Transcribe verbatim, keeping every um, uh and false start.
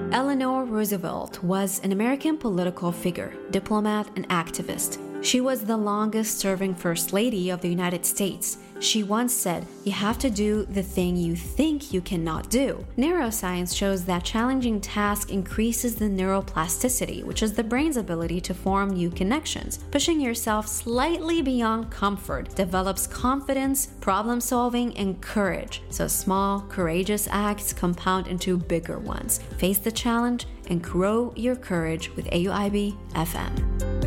Eleanor Roosevelt was an American political figure, diplomat, and activist. She was the longest-serving First Lady of the United States. She once said, "You have to do the thing you think you cannot do." Neuroscience shows that challenging tasks increases the neuroplasticity, which is the brain's ability to form new connections. Pushing yourself slightly beyond comfort develops confidence, problem-solving, and courage. So small, courageous acts compound into bigger ones. Face the challenge and grow your courage with A U I B F M.